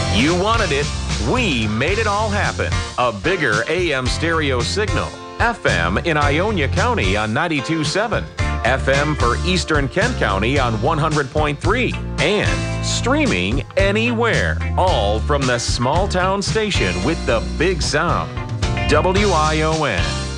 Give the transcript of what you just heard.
You wanted it. We made it all happen. A bigger AM stereo signal. FM in Ionia County on 92.7. FM for Eastern Kent County on 100.3. And streaming anywhere. All from the small town station with the big sound. WION.